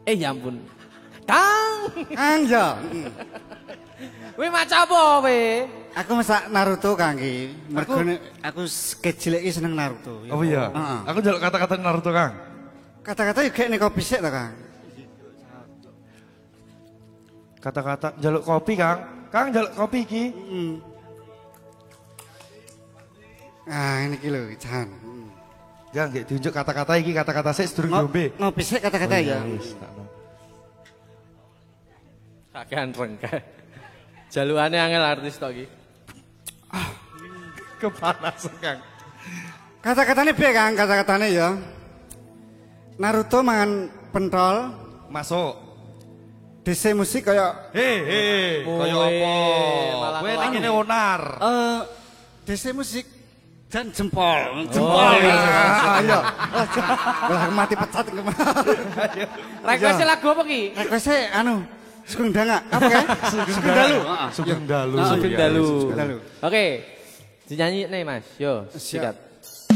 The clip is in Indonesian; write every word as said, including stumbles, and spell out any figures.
Eh ya ampun. Kang. Kang ya. Kowe maca apa kowe? Aku masak Naruto Kang iki. Mergo aku kecil iki seneng Naruto. Oh iya. Heeh. Aku njaluk kata-kata Naruto, Kang. Kata-kata juga nek kopi sik to, Kang. Kata-kata njaluk kopi, Kang. Kang njaluk kopi iki. Heeh. Ah, ini iki lho, Jan. Ya nggih diunjuk kata-kata iki, kata-kata sik sedurung diombe. Ngopi sik kata-kata ya. Wis, tak no. Kakean rengke. Jalukane angel artis tok iki. Kepanasan, Kang. Kata-katane piye, Kang? Kata-katane ya. Naruto mangan pentol, Masuk. D C musik kaya He he, kaya apa? malah Kowe kelan. ning kene onar. eh D C musik dan jempol. Oh, Jempol. iya. Ayo. Lah mati pecat kemarin. Request lagu apa ki? Request anu Sugeng Danga. Apa ya? Sugeng Dalu. Sugeng Dalu. Sugeng Dalu. Sugeng Dalu. Oke. Dinyanyi nih Mas. Yo, Siap. sikat.